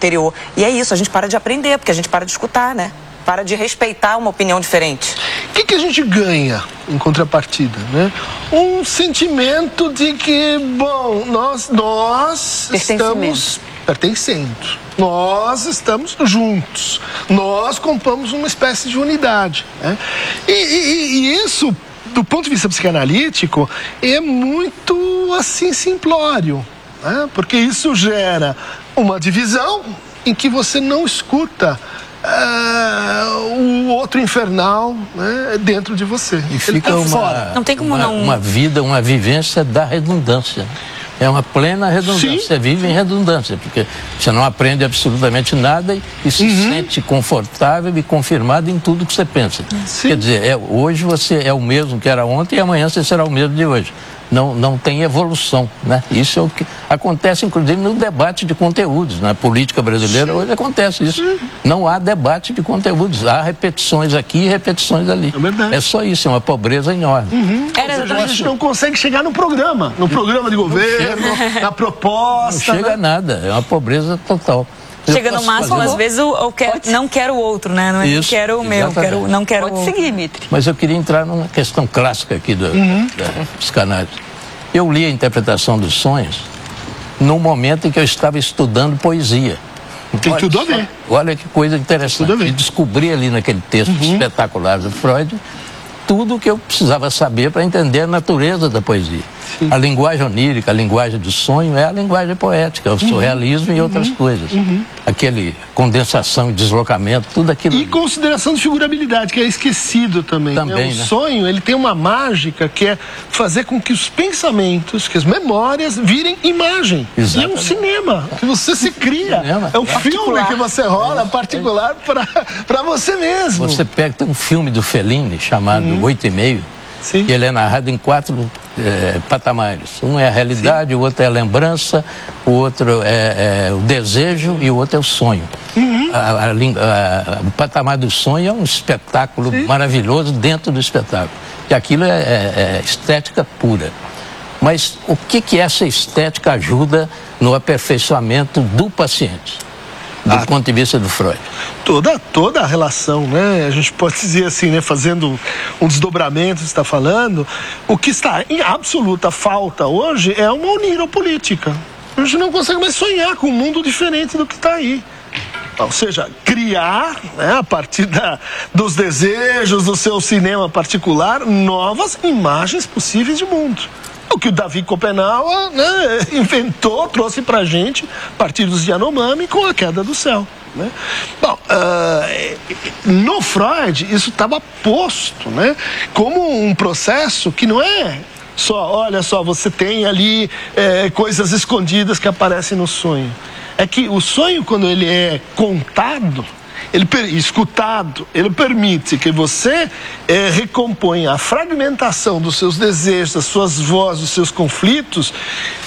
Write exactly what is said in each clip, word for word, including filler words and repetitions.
anterior. E é isso, a gente para de aprender, porque a gente para de escutar, né? Para de respeitar uma opinião diferente. O que, que a gente ganha em contrapartida, né? Um sentimento de que, bom, nós, nós estamos pertencendo. Nós estamos juntos. Nós compramos uma espécie de unidade, né? E, e, e isso, do ponto de vista psicanalítico, é muito, assim, simplório, né? Porque isso gera uma divisão em que você não escuta Uh, o outro infernal, né, dentro de você. E fica tá uma, fora. Não tem como uma, não... uma vida, uma vivência da redundância. É uma plena redundância. Sim. Você vive em redundância, porque você não aprende absolutamente nada e, e se uhum. sente confortável e confirmado em tudo que você pensa. Sim. Quer dizer, é, hoje você é o mesmo que era ontem e amanhã você será o mesmo de hoje. Não, não tem evolução, né? Isso é o que acontece, inclusive, no debate de conteúdos. Na política brasileira, Sim. hoje acontece isso. Sim. Não há debate de conteúdos. Há repetições aqui e repetições ali. É verdade. É só isso, é uma pobreza enorme. Uhum. Era, a gente não consegue chegar no programa, no programa de governo, na proposta. Não chega a nada, é uma pobreza total. Chega no máximo, fazer... às vezes eu, eu quero, não quero o outro, né? Não é Isso, quero o meu, quero, não quero Pode o seguir, Mitri. Mas eu queria entrar numa questão clássica aqui do, uhum. da psicanálise. Eu li a interpretação dos sonhos num momento em que eu estava estudando poesia. Tem olha, tudo a ver. Olha que coisa interessante. E descobri ali naquele texto uhum. espetacular do Freud tudo o que eu precisava saber para entender a natureza da poesia. Sim. A linguagem onírica, a linguagem do sonho é a linguagem poética, o surrealismo uhum. e outras uhum. coisas. Uhum. Aquele condensação e deslocamento, tudo aquilo. E ali. Consideração de figurabilidade, que é esquecido também. também né? O né? sonho, ele tem uma mágica que é fazer com que os pensamentos, que as memórias virem imagem. Exatamente. E é um cinema que você se cria. Cinema. É um particular. filme que você rola é. particular para você mesmo. Você pega, tem um filme do Fellini chamado uhum. Oito e Meio. Sim. E ele é narrado em quatro é, patamares. Um é a realidade, Sim. o outro é a lembrança, o outro é, é o desejo e o outro é o sonho. Uhum. A, a, a, o patamar do sonho é um espetáculo Sim. maravilhoso dentro do espetáculo. E aquilo é, é, é estética pura. Mas o que, que essa estética ajuda no aperfeiçoamento do paciente? Do ah, ponto de vista do Freud. Toda, toda a relação, né? A gente pode dizer assim, né? Fazendo um desdobramento, você está falando, o que está em absoluta falta hoje é uma oneiropolítica. A gente não consegue mais sonhar com um mundo diferente do que está aí. Ou seja, criar, né, a partir da, dos desejos do seu cinema particular, novas imagens possíveis de mundo. O que o Davi Copenau, né, inventou, trouxe pra gente, a partir dos Yanomami, com a queda do céu. Né? Bom, uh, no Freud, isso estava posto, né, como um processo que não é só, olha só, você tem ali é, coisas escondidas que aparecem no sonho. É que o sonho, quando ele é contado, ele, escutado, ele permite que você é, recomponha a fragmentação dos seus desejos, das suas vozes, dos seus conflitos,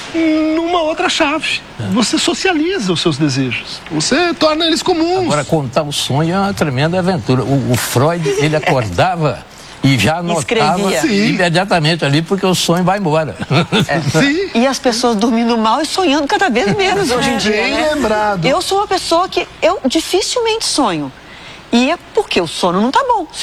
numa outra chave. É. Você socializa os seus desejos, você torna eles comuns. Agora, contar o sonho é uma tremenda aventura. O, o Freud, ele acordava e já anotava imediatamente ali, porque o sonho vai embora. É. Sim. E as pessoas dormindo mal e sonhando cada vez menos hoje em dia. Bem né? lembrado. Eu sou uma pessoa que eu dificilmente sonho. E é porque o sono não tá bom.